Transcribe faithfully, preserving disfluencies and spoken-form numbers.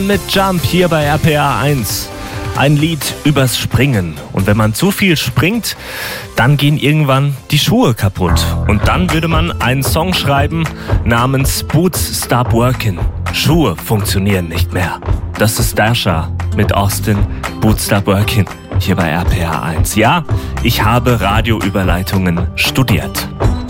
Mit Jump hier bei R P R eins. Ein Lied übers Springen. Und wenn man zu viel springt, dann gehen irgendwann die Schuhe kaputt. Und dann würde man einen Song schreiben namens Boots Stop Working. Schuhe funktionieren nicht mehr. Das ist Dasha mit Austin, Boots Stop Working, hier bei R P R eins. Ja, ich habe Radioüberleitungen studiert.